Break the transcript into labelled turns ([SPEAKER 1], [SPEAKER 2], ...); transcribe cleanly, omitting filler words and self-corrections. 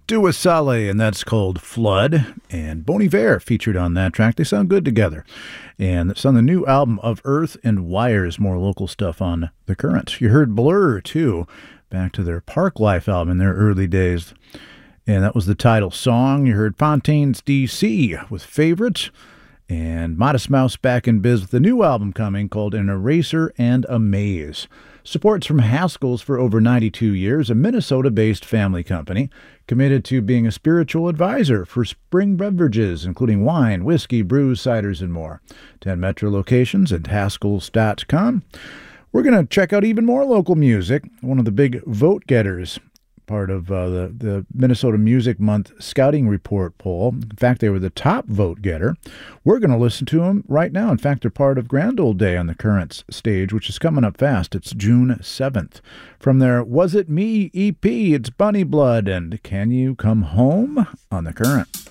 [SPEAKER 1] Dua Saleh, and that's called Flood. And Bon Iver featured on that track. They sound good together. And it's on the new album of Earth and Wires, more local stuff on The Current. You heard Blur, too, back to their Park Life album in their early days. And that was the title song. You heard Fontaines DC with Favorite. And Modest Mouse back in biz with a new album coming called An Eraser and a Maze. Support's from Haskell's for over 92 years, a Minnesota-based family company committed to being a spiritual advisor for spring beverages, including wine, whiskey, brews, ciders, and more. 10 metro locations at Haskells.com. We're going to check out even more local music. One of the big vote getters, part of the Minnesota Music Month Scouting Report poll. In fact, they were the top vote getter. We're going to listen to them right now. In fact, they're part of Grand Old Day on the Currents stage, which is coming up fast. It's June 7th. From their Was It Me EP, it's Bunny Blood and Can You Come Home on the Current.